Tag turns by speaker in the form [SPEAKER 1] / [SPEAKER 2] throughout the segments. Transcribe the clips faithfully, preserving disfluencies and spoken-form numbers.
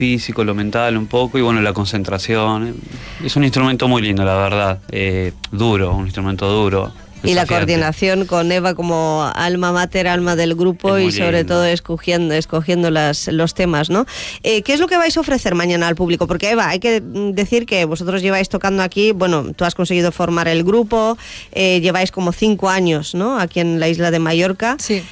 [SPEAKER 1] físico, lo mental un poco, y bueno, la concentración. Es un instrumento muy lindo, la verdad, eh, duro, un instrumento duro.
[SPEAKER 2] Y la coordinación con Eva como alma mater, alma del grupo, y sobre
[SPEAKER 1] lindo.
[SPEAKER 2] todo escogiendo, escogiendo las, los temas, ¿no? Eh, ¿Qué es lo que vais a ofrecer mañana al público? Porque, Eva, hay que decir que vosotros lleváis tocando aquí, bueno, tú has conseguido formar el grupo, eh, lleváis como cinco años, ¿no? Aquí en la isla de Mallorca.
[SPEAKER 3] Sí.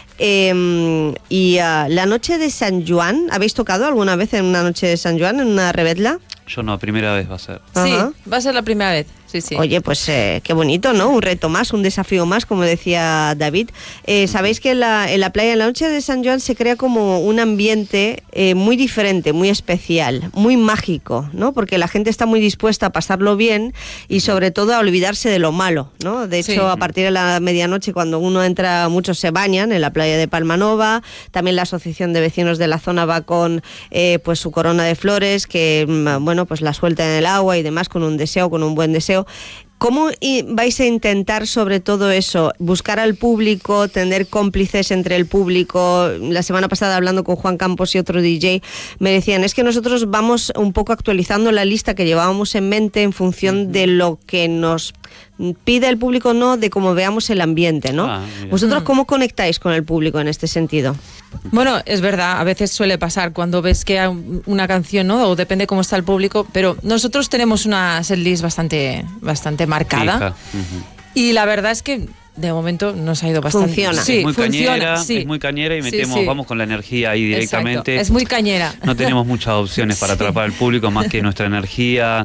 [SPEAKER 2] Eh, y uh, la noche de San Juan, ¿habéis tocado alguna vez en una noche de San Juan, en una rebetla?
[SPEAKER 1] Yo no, primera vez va a ser.
[SPEAKER 3] Sí,
[SPEAKER 2] Ajá.
[SPEAKER 3] va a ser la primera vez. Sí, sí.
[SPEAKER 2] Oye, pues eh, qué bonito, ¿no? Un reto más, un desafío más, como decía David. Eh, Sabéis que en la, en la playa, en la noche de San Juan, se crea como un ambiente eh, muy diferente, muy especial, muy mágico, ¿no? Porque la gente está muy dispuesta a pasarlo bien y sobre todo a olvidarse de lo malo, ¿no? De hecho,
[SPEAKER 3] Sí.
[SPEAKER 2] a partir de la medianoche, cuando uno entra, muchos se bañan en la playa de Palmanova. También la asociación de vecinos de la zona va con eh, pues su corona de flores, que bueno, pues la suelta en el agua y demás, con un deseo, con un buen deseo. ¿Cómo vais a intentar sobre todo eso? Buscar al público, tener cómplices entre el público. La semana pasada, hablando con Juan Campos y otro D J, me decían, es que nosotros vamos un poco actualizando la lista que llevábamos en mente en función de lo que nos pide el público, no de cómo veamos el ambiente, ¿no?
[SPEAKER 1] Ah,
[SPEAKER 2] ¿Vosotros cómo conectáis con el público en este sentido?
[SPEAKER 3] Bueno, es verdad, a veces suele pasar cuando ves que hay una canción, ¿no? O depende cómo está el público, pero nosotros tenemos una setlist bastante, bastante marcada.
[SPEAKER 1] Fija. Uh-huh.
[SPEAKER 3] Y la verdad es que de momento nos ha ido bastante.
[SPEAKER 2] Funciona.
[SPEAKER 3] Sí,
[SPEAKER 1] es muy
[SPEAKER 3] funciona,
[SPEAKER 1] cañera,
[SPEAKER 3] sí.
[SPEAKER 1] es muy cañera y
[SPEAKER 3] Sí,
[SPEAKER 1] metemos,
[SPEAKER 3] sí.
[SPEAKER 1] vamos con la energía ahí directamente.
[SPEAKER 3] Exacto. Es muy cañera.
[SPEAKER 1] No tenemos muchas opciones para
[SPEAKER 3] Sí.
[SPEAKER 1] atrapar al público más que nuestra energía.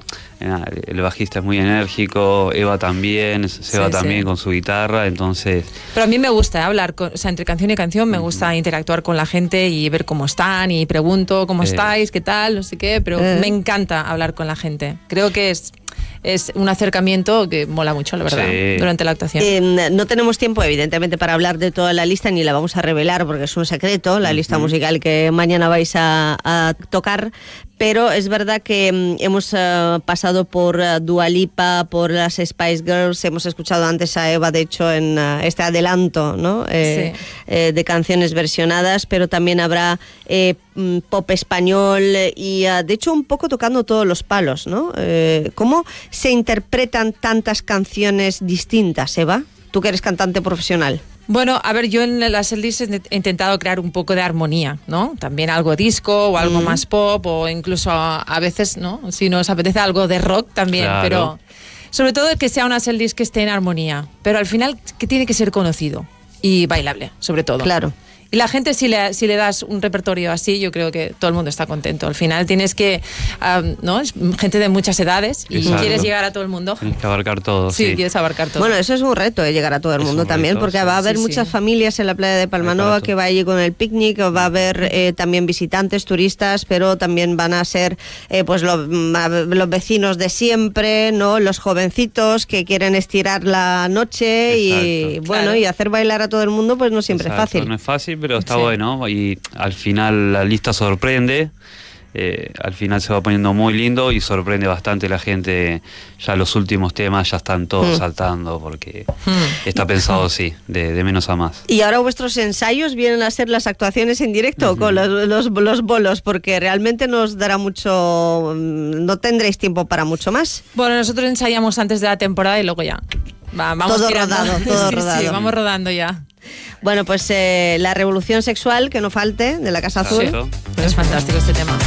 [SPEAKER 1] El bajista es muy enérgico, Eva también, Seba
[SPEAKER 3] Sí,
[SPEAKER 1] también
[SPEAKER 3] sí.
[SPEAKER 1] con su guitarra, entonces...
[SPEAKER 3] Pero a mí me gusta hablar, con, o sea, entre canción y canción me gusta interactuar con la gente y ver cómo están y pregunto cómo
[SPEAKER 1] Eh.
[SPEAKER 3] estáis, qué tal, no sé qué, pero
[SPEAKER 2] Eh.
[SPEAKER 3] me encanta hablar con la gente. Creo que es, es un acercamiento que mola mucho, la verdad,
[SPEAKER 1] Sí.
[SPEAKER 3] durante la actuación.
[SPEAKER 2] Eh, no tenemos tiempo, evidentemente, para hablar de toda la lista, ni la vamos a revelar porque es un secreto, la lista musical que mañana vais a, a tocar. Pero es verdad que mm, hemos uh, pasado por uh, Dua Lipa, por las Spice Girls, hemos escuchado antes a Eva, de hecho, en uh, este adelanto, ¿no? Eh,
[SPEAKER 3] Sí.
[SPEAKER 2] eh, de canciones versionadas, pero también habrá eh, mm, pop español y, uh, de hecho, un poco tocando todos los palos, ¿no? Eh, ¿Cómo se interpretan tantas canciones distintas, Eva? Tú que eres cantante profesional.
[SPEAKER 3] Bueno, a ver, yo en las setlist he intentado crear un poco de armonía, ¿no? También algo disco o algo
[SPEAKER 2] Mm.
[SPEAKER 3] más pop o incluso a, a veces, ¿no? Si nos apetece algo de rock también,
[SPEAKER 1] Claro.
[SPEAKER 3] pero sobre todo que sea una setlist que esté en armonía, pero al final que tiene que ser conocido y bailable, sobre todo.
[SPEAKER 2] Claro.
[SPEAKER 3] Y la gente, si le, si le das un repertorio así, yo creo que todo el mundo está contento. Al final tienes que, um, ¿no? Es gente de muchas edades y
[SPEAKER 1] Exacto.
[SPEAKER 3] quieres llegar a todo el mundo.
[SPEAKER 1] Tienes que abarcar todo,
[SPEAKER 3] Sí,
[SPEAKER 1] sí.
[SPEAKER 3] quieres abarcar todo.
[SPEAKER 2] Bueno, eso es un reto, eh, llegar a todo el
[SPEAKER 1] Es
[SPEAKER 2] mundo
[SPEAKER 1] un
[SPEAKER 2] también,
[SPEAKER 1] reto,
[SPEAKER 2] porque
[SPEAKER 1] sí.
[SPEAKER 2] va a haber
[SPEAKER 3] Sí,
[SPEAKER 2] muchas
[SPEAKER 3] sí.
[SPEAKER 2] familias en la playa de Palmanova
[SPEAKER 1] Hay para
[SPEAKER 2] que va allí con el picnic, va a haber eh, también visitantes, turistas, pero también van a ser eh, pues lo- ma- los vecinos de siempre, ¿no? Los jovencitos que quieren estirar la noche y
[SPEAKER 1] Exacto.
[SPEAKER 2] bueno,
[SPEAKER 3] Claro.
[SPEAKER 2] y hacer bailar a todo el mundo pues no siempre
[SPEAKER 1] Exacto,
[SPEAKER 2] es fácil.
[SPEAKER 1] No es fácil, pero está
[SPEAKER 3] Sí.
[SPEAKER 1] bueno. Y al final la lista sorprende. Eh, al final se va poniendo muy lindo y sorprende bastante la gente. Ya los últimos temas ya están todos
[SPEAKER 2] Mm.
[SPEAKER 1] saltando porque
[SPEAKER 3] Hmm.
[SPEAKER 1] está pensado así, de, de menos a más.
[SPEAKER 2] Y ahora vuestros ensayos vienen a ser las actuaciones en directo uh-huh. con los, los, los bolos, porque realmente nos dará mucho, no tendréis tiempo para mucho más.
[SPEAKER 3] Bueno, nosotros ensayamos antes de la temporada y luego ya. Va, vamos
[SPEAKER 2] todo
[SPEAKER 3] tirando.
[SPEAKER 2] rodado, todo
[SPEAKER 3] sí,
[SPEAKER 2] rodado.
[SPEAKER 3] Sí, vamos rodando ya.
[SPEAKER 2] Bueno, pues eh, la revolución sexual, que no falte, de la Casa Azul.
[SPEAKER 1] Exacto.
[SPEAKER 3] Es fantástico este tema.